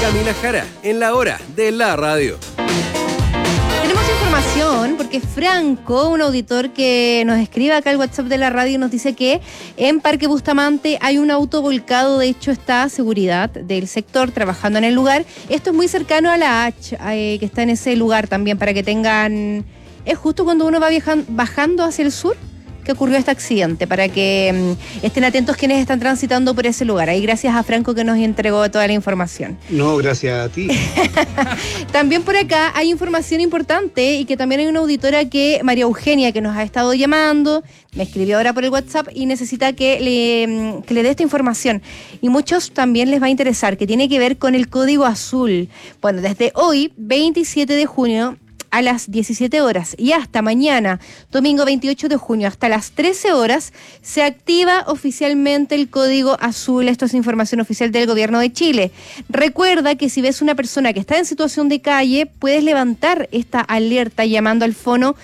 Camila Jara, en la hora de la radio. Tenemos información porque Franco, un auditor que nos escribe acá al WhatsApp de la radio, nos dice que en Parque Bustamante hay un auto volcado. De hecho, está seguridad del sector trabajando en el lugar. Esto es muy cercano a la H, que está en ese lugar también, para que tengan... Es justo cuando uno va bajando hacia el sur que ocurrió este accidente, para que estén atentos quienes están transitando por ese lugar. Ahí gracias a Franco que nos entregó toda la información. No, gracias a ti. También por acá hay información importante y que también hay una auditora María Eugenia, que nos ha estado llamando, me escribió ahora por el WhatsApp y necesita que le dé esta información. Y muchos también les va a interesar, que tiene que ver con el Código Azul. Bueno, desde hoy, 27 de junio, a las 17 horas y hasta mañana, domingo 28 de junio, hasta las 13 horas, se activa oficialmente el Código Azul. Esto es información oficial del Gobierno de Chile. Recuerda que si ves una persona que está en situación de calle, puedes levantar esta alerta llamando al fono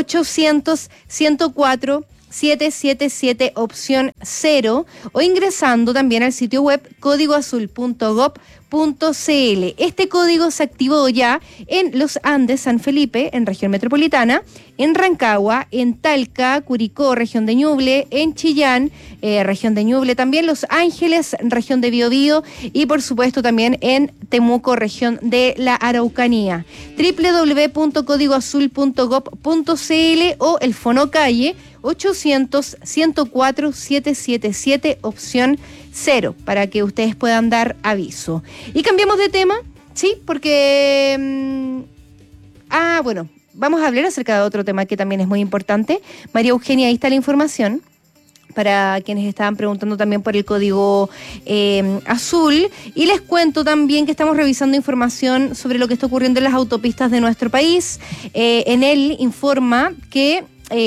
800-104-777 opción 0 o ingresando también al sitio web códigoazul.gov.cl. Este código se activó ya en Los Andes, San Felipe, en región metropolitana, en Rancagua, en Talca, Curicó, región de Ñuble, en Chillán, región de Ñuble, también Los Ángeles, región de Biobío, y por supuesto también en Temuco, región de la Araucanía. www.códigoazul.gov.cl o el fono calle 800-104-777 opción 0 para que ustedes puedan dar aviso. Y cambiamos de tema, sí, porque bueno, vamos a hablar acerca de otro tema que también es muy importante. María Eugenia, ahí está la información para quienes estaban preguntando también por el Código Azul. Y les cuento también que estamos revisando información sobre lo que está ocurriendo en las autopistas de nuestro país. En él informa que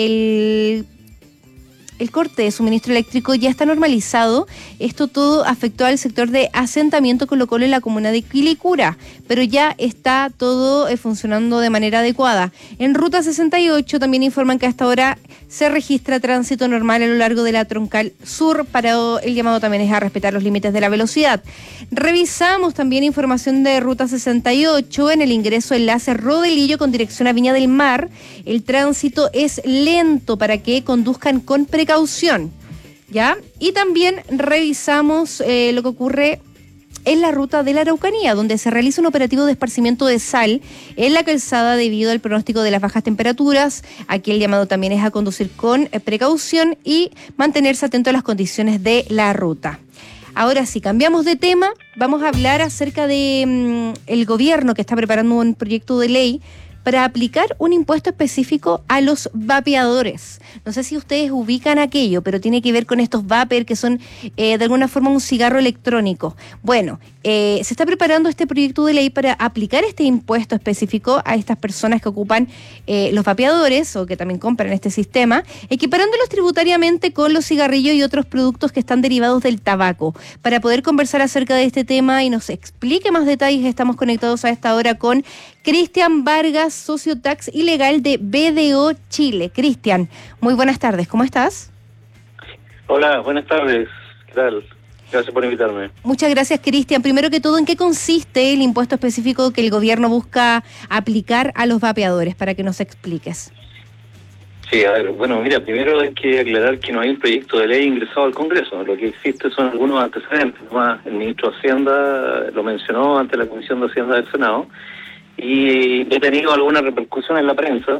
el corte de suministro eléctrico ya está normalizado. Esto todo afectó al sector de asentamiento Colo-Colo en la comuna de Quilicura, pero ya está todo funcionando de manera adecuada. En Ruta 68 también informan que hasta ahora se registra tránsito normal a lo largo de la Troncal Sur. Para el llamado también es a respetar los límites de la velocidad. Revisamos también información de Ruta 68 en el ingreso enlace Rodelillo con dirección a Viña del Mar. El tránsito es lento para que conduzcan con precaución, ¿ya? Y también revisamos lo que ocurre en la ruta de la Araucanía, donde se realiza un operativo de esparcimiento de sal en la calzada debido al pronóstico de las bajas temperaturas. Aquí el llamado también es a conducir con precaución y mantenerse atento a las condiciones de la ruta. Ahora sí, cambiamos de tema, vamos a hablar acerca de el gobierno que está preparando un proyecto de ley para aplicar un impuesto específico a los vapeadores. No sé si ustedes ubican aquello, pero tiene que ver con estos vapers que son de alguna forma un cigarro electrónico. Bueno, se está preparando este proyecto de ley para aplicar este impuesto específico a estas personas que ocupan los vapeadores o que también compran este sistema, equiparándolos tributariamente con los cigarrillos y otros productos que están derivados del tabaco. Para poder conversar acerca de este tema y nos explique más detalles, estamos conectados a esta hora con Cristian Vargas, socio tax y legal de BDO Chile. Cristian, muy buenas tardes, ¿cómo estás? Hola, buenas tardes, ¿qué tal? Gracias por invitarme. Muchas gracias, Cristian. Primero que todo, ¿en qué consiste el impuesto específico que el gobierno busca aplicar a los vapeadores? Para que nos expliques. Sí, a ver, bueno, mira, primero hay que aclarar que no hay un proyecto de ley ingresado al Congreso. Lo que existe son algunos antecedentes. Nomás el ministro de Hacienda lo mencionó ante la Comisión de Hacienda del Senado y he tenido alguna repercusión en la prensa,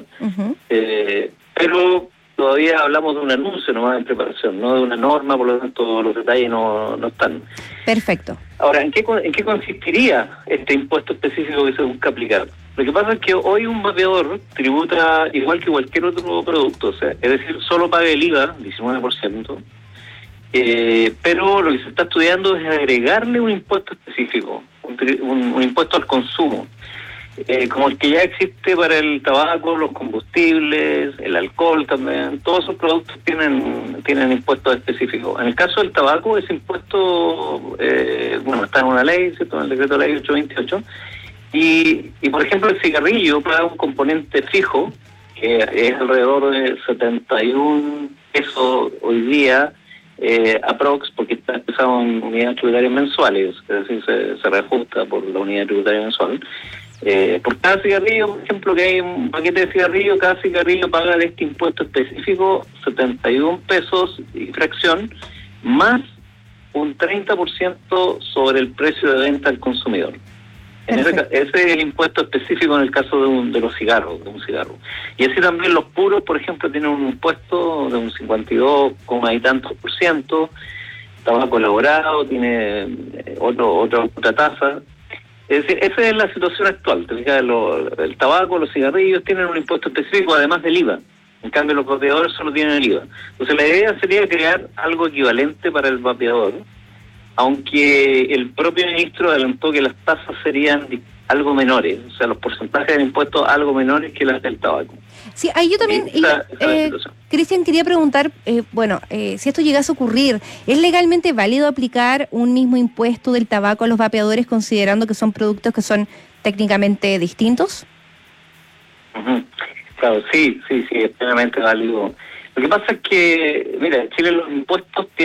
pero todavía hablamos de un anuncio nomás en preparación, no de una norma, por lo tanto los detalles no están. Perfecto. Ahora, ¿en qué consistiría este impuesto específico que se busca aplicar? Lo que pasa es que hoy un vapeador tributa igual que cualquier otro producto, o sea, es decir, solo paga el IVA, 19%, pero lo que se está estudiando es agregarle un impuesto específico, un impuesto al consumo. Como el que ya existe para el tabaco, los combustibles, el alcohol también, todos esos productos tienen impuestos específicos. En el caso del tabaco, ese impuesto, está en una ley, ¿cierto? En el decreto de ley 828, y por ejemplo el cigarrillo paga un componente fijo, que es alrededor de 71 pesos hoy día, aprox, porque está empezado en unidades tributarias mensuales, es decir, se reajusta por la unidad tributaria mensual. Por cada cigarrillo, por ejemplo, que hay un paquete de cigarrillo, cada cigarrillo paga de este impuesto específico 71 pesos y fracción, más un 30% sobre el precio de venta al consumidor. Ese es el impuesto específico en el caso de los cigarros, de un cigarro. Y así también los puros, por ejemplo, tienen un impuesto de un 52, y tantos %, tabaco elaborado tiene otra tasa. Es decir, esa es la situación actual. El tabaco, los cigarrillos tienen un impuesto específico además del IVA. En cambio, los vapeadores solo tienen el IVA. Entonces, la idea sería crear algo equivalente para el vapeador, aunque el propio ministro adelantó que las tasas serían algo menores, o sea, los porcentajes de impuestos algo menores que las del tabaco. Sí, ahí yo también, Cristian, quería preguntar, si esto llegase a ocurrir, ¿es legalmente válido aplicar un mismo impuesto del tabaco a los vapeadores considerando que son productos que son técnicamente distintos? Uh-huh. Claro, sí, es plenamente válido. Lo que pasa es que, mira, en Chile los impuestos